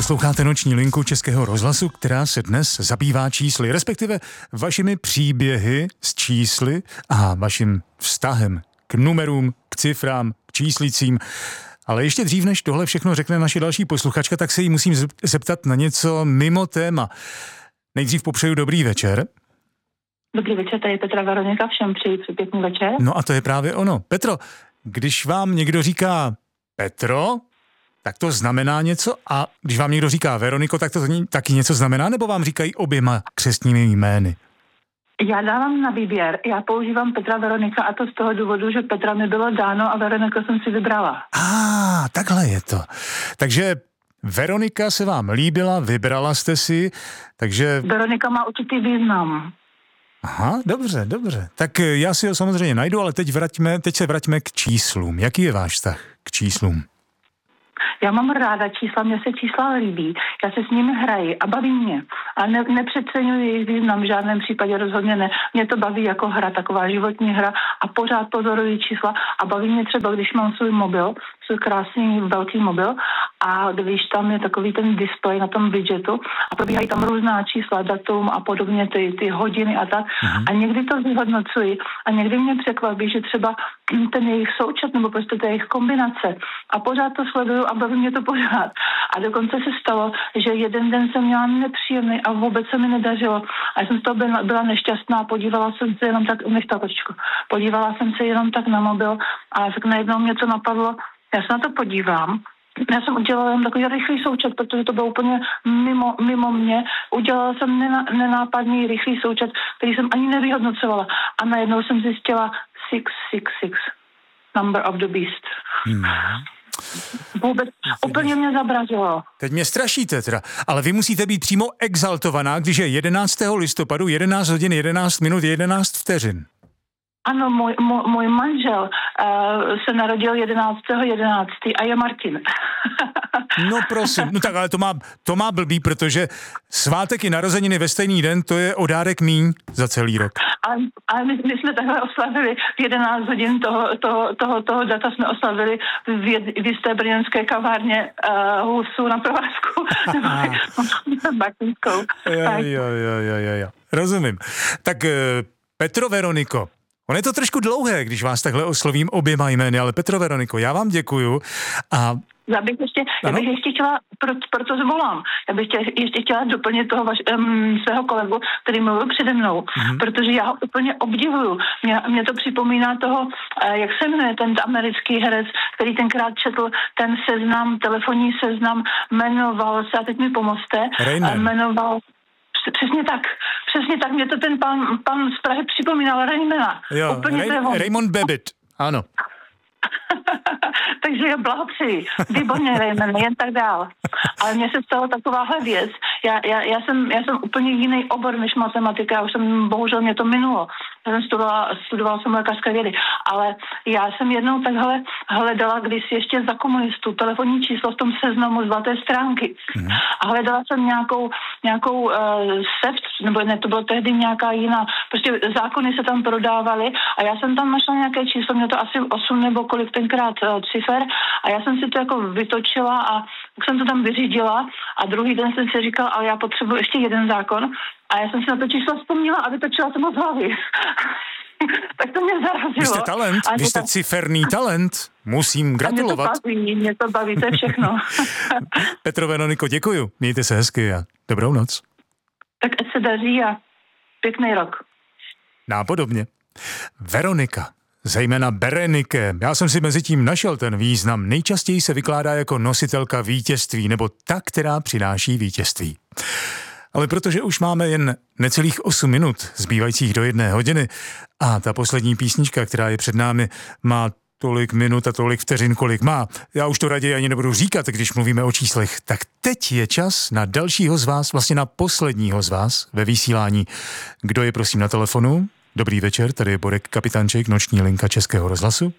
Posloucháte Noční linku Českého rozhlasu, která se dnes zabývá čísly, respektive vašimi příběhy s čísly a vaším vztahem k numerům, k cifrám, k číslicím. Ale ještě dřív, než tohle všechno řekne naše další posluchačka, tak se jí musím zeptat na něco mimo téma. Nejdřív popřeju dobrý večer. Dobrý večer, tady je Petra Veronika, všem přeji pěkný večer. No a to je právě ono. Petro, když vám někdo říká Petro, tak to znamená něco, a když vám někdo říká Veroniko, tak to taky něco znamená, nebo vám říkají oběma křestními jmény? Já dávám na výběr, já používám Petra Veronika, a to z toho důvodu, že Petra mi bylo dáno a Veronika jsem si vybrala. Takhle je to. Takže Veronika se vám líbila, vybrala jste si, takže... Veronika má určitý význam. Aha, dobře. Tak já si ho samozřejmě najdu, ale teď se vraťme k číslům. Jaký je váš vztah k číslům? Já mám ráda čísla, mně se čísla líbí, já se s nimi hraji a baví mě. A nepřeceňuji jejich význam, v žádném případě rozhodně ne. Mě to baví jako hra, taková životní hra a pořád pozoruji čísla a baví mě třeba, když mám svůj mobil, svůj krásný velký mobil a když tam je takový ten displej na tom widgetu a probíhají tam různá čísla, datum a podobně, ty hodiny a tak. A někdy to vyhodnocuji a někdy mě překvapí, že třeba ten jejich součet nebo prostě ta jejich kombinace a pořád to sleduju a baví mě to pořád. A dokonce se stalo, že jeden den jsem měla nepříjemný a vůbec se mi nedařilo. A já jsem z toho byla nešťastná, podívala jsem se jenom tak na mobil a tak najednou mě to napadlo, já se na to podívám. Já jsem udělala jen takový rychlý součet, protože to bylo úplně mimo mě. Udělala jsem nenápadný rychlý součet, který jsem ani nevyhodnocovala. A najednou jsem zjistila 666, number of the beast. Vůbec úplně mě zabrazilo. Teď mě strašíte teda, ale vy musíte být přímo exaltovaná, když je 11. listopadu 11 hodin 11 minut 11 vteřin. Ano, můj manžel se narodil 11. a je Martin. No prosím, no tak ale to má blbý, protože svátek i narozeniny ve stejný den, to je o dárek míň za celý rok. Ale my jsme takhle oslavili v 11 hodin toho data jsme oslavili v jisté brněnské kavárně Husu na provázku. Martinskou. Jo. Rozumím. Tak Petro Veroniko, on je to trošku dlouhé, když vás takhle oslovím oběma jmény, ale Petro Veroniko, já vám děkuju a... Já bych ještě chtěla, proto zvolám, já bych ještě chtěla doplnit toho svého kolegu, který mluvil přede mnou, protože já ho úplně obdivuju. Mě to připomíná toho, jak se jmenuje ten americký herec, který tenkrát četl ten seznam, telefonní seznam, jmenoval se, a teď mi pomozte, jmenoval... Přesně tak, mě to ten pan z Prahy připomínal Raymana. Jo, Raymond Babbitt, ano. Takže já blahopřeji. Výborně, Raymond, jen tak dál. Ale mně se stala takováhle věc. Já jsem úplně jiný obor než matematika, já už jsem, bohužel mě to minulo. Já jsem studovala jsem lékařské vědy, ale já jsem jednou takhle hledala kdysi ještě za komunistů telefonní číslo v tom seznamu zlaté stránky. A hledala jsem nějakou SEFT, nebo ne, to bylo tehdy nějaká jiná, prostě zákony se tam prodávaly a já jsem tam našla nějaké číslo, mě to asi 8 nebo kolik tenkrát cifer a já jsem si to jako vytočila a jsem to tam vyřídila a druhý den jsem si říkala, ale já potřebuji ještě jeden zákon a já jsem si na to číslo vzpomněla a vytočila jsem ho z hlavy. Tak to mě zarazilo. Vy jste talent, vy jste ciferný talent. Musím gratulovat. Mě to baví, to je všechno. Petro Veroniko, děkuju. Mějte se hezky a dobrou noc. Tak ať se daří a pěkný rok. Nápodobně. Veronika, zejména Berenike. Já jsem si mezi tím našel ten význam. Nejčastěji se vykládá jako nositelka vítězství, nebo ta, která přináší vítězství. Ale protože už máme jen necelých 8 minut zbývajících do 1 hodiny a ta poslední písnička, která je před námi, má tolik minut a tolik vteřin, kolik má. Já už to raději ani nebudu říkat, když mluvíme o číslech. Tak teď je čas na dalšího z vás, vlastně na posledního z vás ve vysílání. Kdo je prosím na telefonu? Dobrý večer, tady je Borek Kapitanček, Noční linka Českého rozhlasu.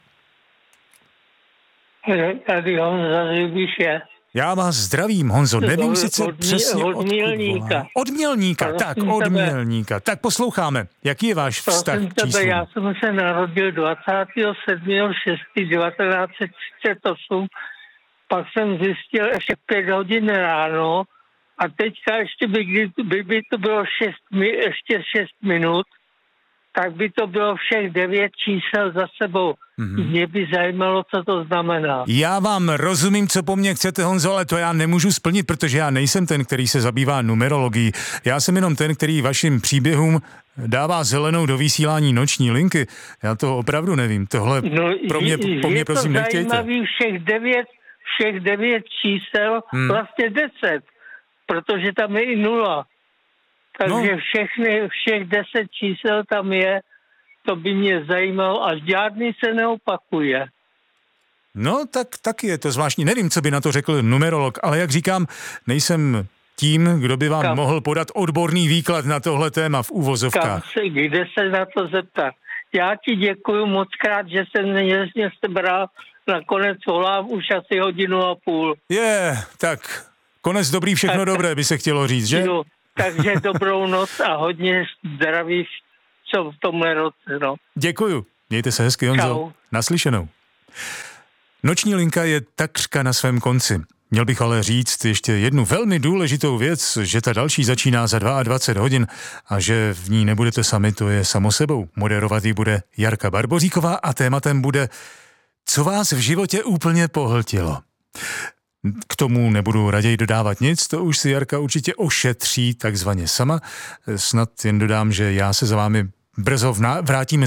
Tady Honza Zbyše. Já vás zdravím, Honzo, nevím sice přesně od Mělníka. Od Mělníka, tak, od Mělníka. Tak posloucháme, jaký je váš vztah k číslům? Já jsem se narodil 27.6.1938 pak jsem zjistil ještě 5 hodin ráno a teďka ještě by to bylo ještě 6 minut, tak by to bylo všech 9 čísel za sebou. Mě by zajímalo, co to znamená. Já vám rozumím, co po mně chcete, Honzo, ale to já nemůžu splnit, protože já nejsem ten, který se zabývá numerologií. Já jsem jenom ten, který vašim příběhům dává zelenou do vysílání noční linky. Já to opravdu nevím. Tohle po mě prosím nechtějte. Je to zajímavý všech 9 čísel, vlastně 10, protože tam je i 0. Takže všech 10 čísel tam je, to by mě zajímalo a žádný se neopakuje. No, tak je to zvláštní. Nevím, co by na to řekl numerolog, ale jak říkám, nejsem tím, kdo by vám mohl podat odborný výklad na tohle téma v uvozovkách. Kde se na to zeptat? Já ti děkuju moc krát, že jsem mě sebral, nakonec volám už asi 1,5 hodiny. Tak konec dobrý, všechno dobré by se chtělo říct, že? Jo, takže dobrou noc a hodně zdraví co v tomhle roce, no. Děkuju. Mějte se hezky, Honzo. Čau. Naslyšenou. Noční linka je takřka na svém konci. Měl bych ale říct ještě jednu velmi důležitou věc, že ta další začíná za 22 hodin a že v ní nebudete sami, to je samo sebou. Moderovat ji bude Jarka Barboříková a tématem bude, co vás v životě úplně pohltilo. K tomu nebudu raději dodávat nic, to už si Jarka určitě ošetří takzvaně sama. Snad jen dodám, že já se za vámi brzo vrátím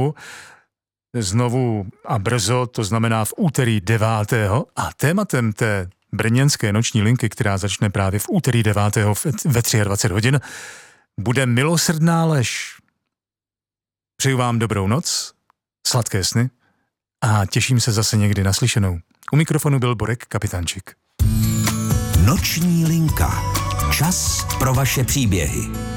znovu a brzo, to znamená v úterý 9. a tématem té brněnské noční linky, která začne právě v úterý 9. ve 23 hodin, bude milosrdná lež. Přeju vám dobrou noc, sladké sny a těším se zase někdy naslyšenou. U mikrofonu byl Borek Kapitančík. Noční linka. Čas pro vaše příběhy.